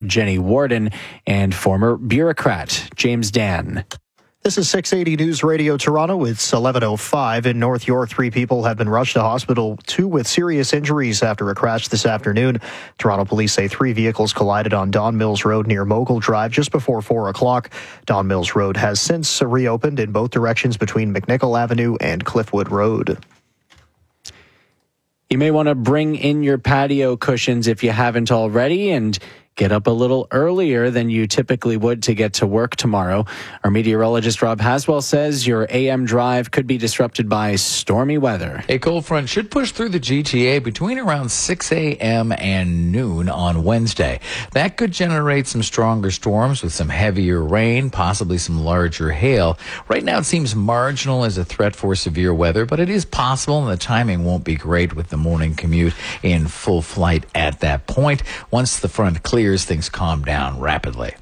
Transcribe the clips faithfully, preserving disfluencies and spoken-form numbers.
Jenny Warden and former bureaucrat James Dan. This is six eighty News Radio Toronto. It's eleven oh five. In North York, three people have been rushed to hospital, two with serious injuries after a crash this afternoon. Toronto police say three vehicles collided on Don Mills Road near Mogul Drive just before four o'clock. Don Mills Road has since reopened in both directions between McNichol Avenue and Cliffwood Road. You may want to bring in your patio cushions if you haven't already, and get up a little earlier than you typically would to get to work tomorrow. Our meteorologist Rob Haswell says your A M drive could be disrupted by stormy weather. A cold front should push through the G T A between around six a.m. and noon on Wednesday. That could generate some stronger storms with some heavier rain, possibly some larger hail. Right now it seems marginal as a threat for severe weather, but it is possible, and the timing won't be great with the morning commute in full flight at that point. Once the front clears, things calm down rapidly.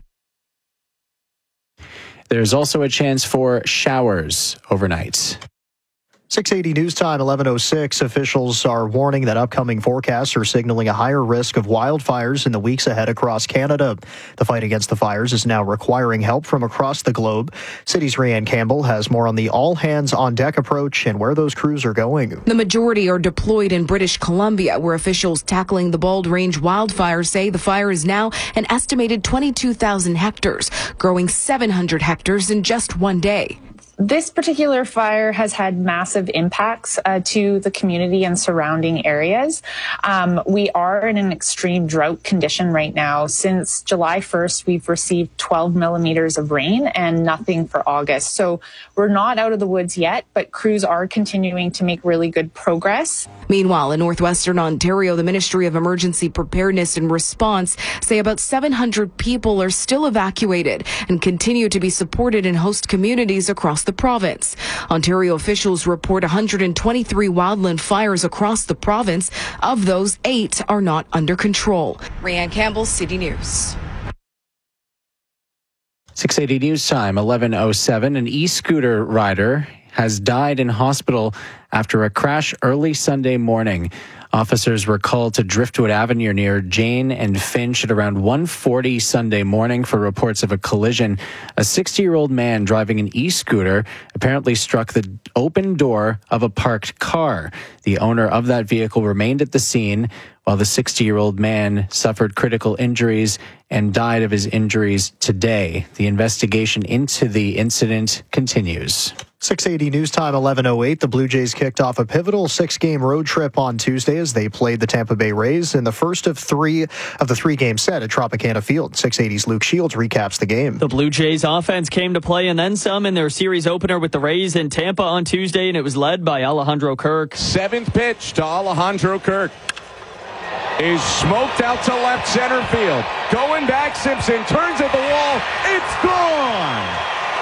There's also a chance for showers overnight. six eighty News Time, eleven oh six. Officials are warning that upcoming forecasts are signaling a higher risk of wildfires in the weeks ahead across Canada. The fight against the fires is now requiring help from across the globe. City's Rayanne Campbell has more on the all-hands-on-deck approach and where those crews are going. The majority are deployed in British Columbia, where officials tackling the Bald Range wildfire say the fire is now an estimated twenty-two thousand hectares, growing seven hundred hectares in just one day. This particular fire has had massive impacts uh, to the community and surrounding areas. Um, we are in an extreme drought condition right now. Since July first, we've received twelve millimeters of rain and nothing for August. So we're not out of the woods yet, but crews are continuing to make really good progress. Meanwhile, in northwestern Ontario, the Ministry of Emergency Preparedness and Response say about seven hundred people are still evacuated and continue to be supported in host communities across the province. Ontario officials report one hundred twenty-three wildland fires across the province. Of those, eight are not under control. Rayanne Campbell, City News. six eighty News Time, eleven oh seven. An e-scooter rider has died in hospital after a crash early Sunday morning. Officers were called to Driftwood Avenue near Jane and Finch at around one forty Sunday morning for reports of a collision. A sixty-year-old man driving an e-scooter apparently struck the open door of a parked car. The owner of that vehicle remained at the scene, while the sixty-year-old man suffered critical injuries and died of his injuries today. The investigation into the incident continues. six eighty News Time, eleven oh eight. The Blue Jays kicked off a pivotal six-game road trip on Tuesday as they played the Tampa Bay Rays in the first of three of the three-game set at Tropicana Field. six eighty's Luke Shields recaps the game. The Blue Jays offense came to play and then some in their series opener with the Rays in Tampa on Tuesday, and it was led by Alejandro Kirk. Seventh pitch to Alejandro Kirk is smoked out to left center field. Going back, Simpson turns at the wall. It's gone!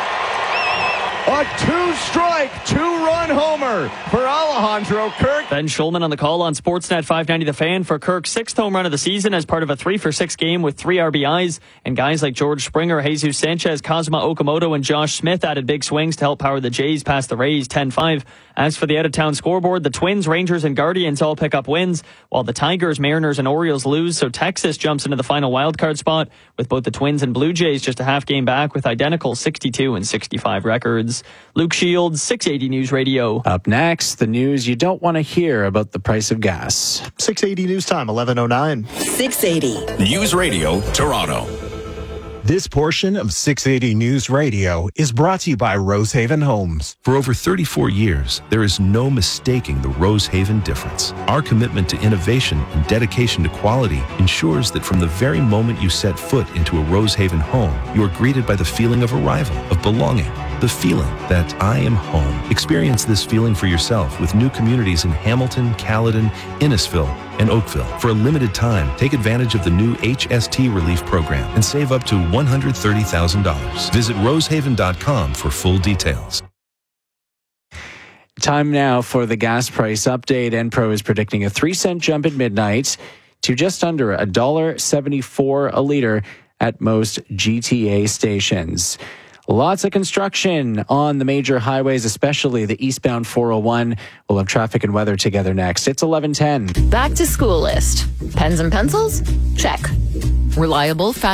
A two-strike, two-run homer for Alejandro Kirk. Ben Schulman on the call on Sportsnet five ninety The Fan for Kirk's sixth home run of the season as part of a three for six game with three R B Is. And guys like George Springer, Jesus Sanchez, Kazuma Okamoto, and Josh Smith added big swings to help power the Jays past the Rays ten five. As for the out-of-town scoreboard, the Twins, Rangers, and Guardians all pick up wins, while the Tigers, Mariners, and Orioles lose. So Texas jumps into the final wildcard spot with both the Twins and Blue Jays just a half game back with identical sixty-two and sixty-five records. Luke Shields, six eighty News Radio. Up next, the news you don't want to hear about the price of gas. six eighty News Time, eleven oh nine. six eighty News Radio, Toronto. This portion of six eighty News Radio is brought to you by Rosehaven Homes. For over thirty-four years, there is no mistaking the Rosehaven difference. Our commitment to innovation and dedication to quality ensures that from the very moment you set foot into a Rosehaven home, you are greeted by the feeling of arrival, of belonging, the feeling that I am home. Experience this feeling for yourself with new communities in Hamilton, Caledon, Innisfil, and Oakville. For a limited time, take advantage of the new H S T Relief Program and save up to one hundred thirty thousand dollars. Visit rosehaven dot com for full details. Time now for the gas price update. Enpro is predicting a three cent jump at midnight to just under one dollar seventy-four a litre at most G T A stations. Lots of construction on the major highways, especially the eastbound four oh one. We'll have traffic and weather together next. It's eleven ten. Back to school list. Pens and pencils? Check. Reliable, fast